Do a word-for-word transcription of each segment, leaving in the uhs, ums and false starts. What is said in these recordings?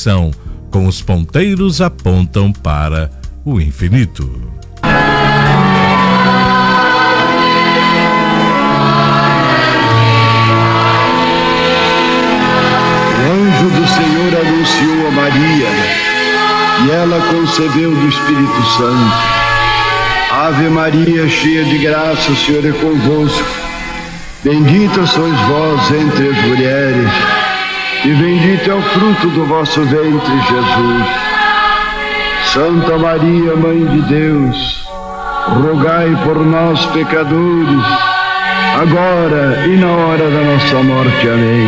direção, com os ponteiros apontam para o infinito. O anjo do Senhor anunciou a Maria, e ela concebeu do Espírito Santo. Ave Maria, cheia de graça, o Senhor é convosco. Bendita sois vós entre as mulheres, e bendito é o fruto do vosso ventre, Jesus. Santa Maria, Mãe de Deus, rogai por nós, pecadores, agora e na hora da nossa morte. Amém.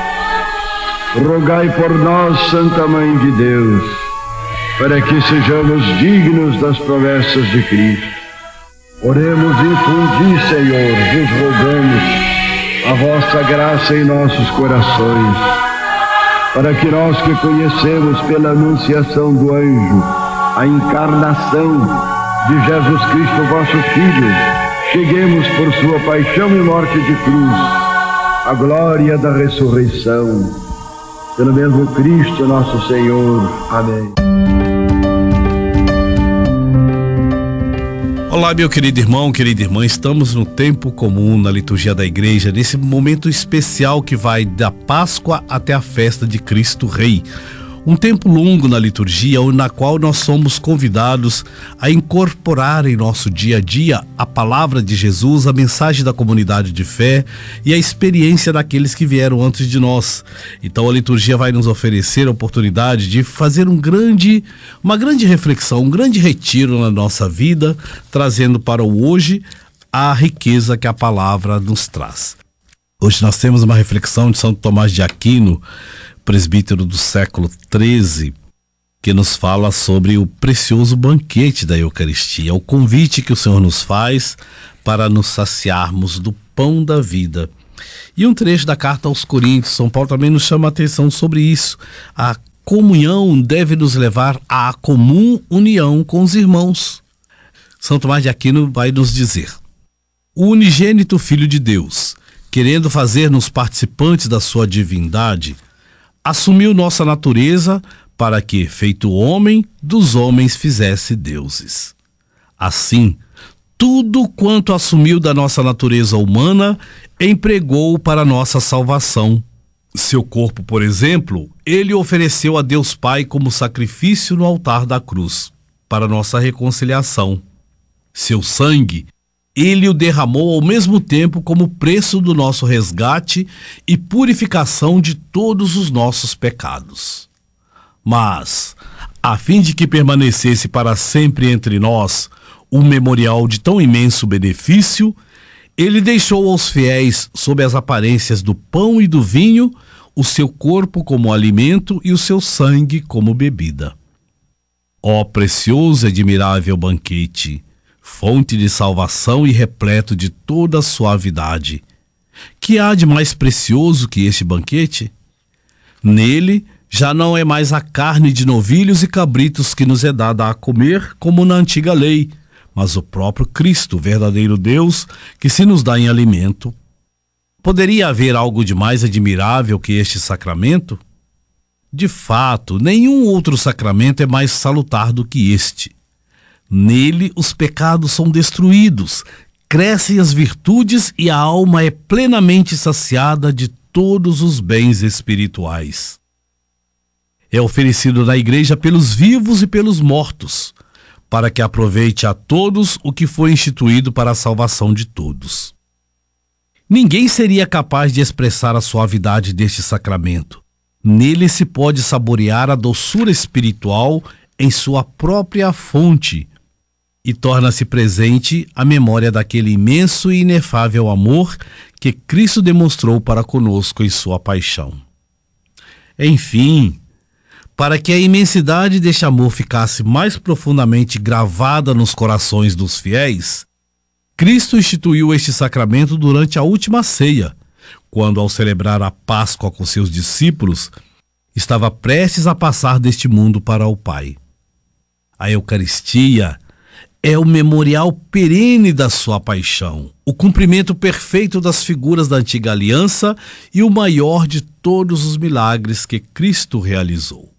Rogai por nós, Santa Mãe de Deus, para que sejamos dignos das promessas de Cristo. Oremos, infundi, Senhor, vos rogamos a vossa graça em nossos corações, para que nós que conhecemos pela anunciação do anjo a encarnação de Jesus Cristo, vosso Filho, cheguemos por sua paixão e morte de cruz à glória da ressurreição. Pelo mesmo Cristo nosso Senhor. Amém. Olá, meu querido irmão, querida irmã, estamos no tempo comum na liturgia da igreja, nesse momento especial que vai da Páscoa até a festa de Cristo Rei. Um tempo longo na liturgia, na qual nós somos convidados a incorporar em nosso dia a dia a palavra de Jesus, a mensagem da comunidade de fé e a experiência daqueles que vieram antes de nós. Então a liturgia vai nos oferecer a oportunidade de fazer um grande, uma grande reflexão, um grande retiro na nossa vida, trazendo para o hoje a riqueza que a palavra nos traz. Hoje nós temos uma reflexão de São Tomás de Aquino, presbítero do século treze, que nos fala sobre o precioso banquete da Eucaristia, o convite que o Senhor nos faz para nos saciarmos do pão da vida. E um trecho da carta aos Coríntios, São Paulo também nos chama a atenção sobre isso. A comunhão deve nos levar à comum união com os irmãos. São Tomás de Aquino vai nos dizer: o unigênito Filho de Deus, querendo fazer-nos participantes da sua divindade, assumiu nossa natureza para que, feito homem, dos homens fizesse deuses. Assim, tudo quanto assumiu da nossa natureza humana, empregou para nossa salvação. Seu corpo, por exemplo, ele ofereceu a Deus Pai como sacrifício no altar da cruz, para nossa reconciliação. Seu sangue, ele o derramou ao mesmo tempo como preço do nosso resgate e purificação de todos os nossos pecados. Mas, a fim de que permanecesse para sempre entre nós um memorial de tão imenso benefício, ele deixou aos fiéis, sob as aparências do pão e do vinho, o seu corpo como alimento e o seu sangue como bebida. Ó precioso e admirável banquete, fonte de salvação e repleto de toda a suavidade, que há de mais precioso que este banquete? Nele já não é mais a carne de novilhos e cabritos que nos é dada a comer, como na antiga lei, mas o próprio Cristo, verdadeiro Deus, que se nos dá em alimento. Poderia haver algo de mais admirável que este sacramento? De fato, nenhum outro sacramento é mais salutar do que este. Nele os pecados são destruídos, crescem as virtudes e a alma é plenamente saciada de todos os bens espirituais. É oferecido na igreja pelos vivos e pelos mortos, para que aproveite a todos o que foi instituído para a salvação de todos. Ninguém seria capaz de expressar a suavidade deste sacramento. Nele se pode saborear a doçura espiritual em sua própria fonte, e torna-se presente a memória daquele imenso e inefável amor que Cristo demonstrou para conosco em sua paixão. Enfim, para que a imensidade deste amor ficasse mais profundamente gravada nos corações dos fiéis, Cristo instituiu este sacramento durante a última ceia, quando, ao celebrar a Páscoa com seus discípulos, estava prestes a passar deste mundo para o Pai. A Eucaristia é o memorial perene da sua paixão, o cumprimento perfeito das figuras da antiga aliança e o maior de todos os milagres que Cristo realizou.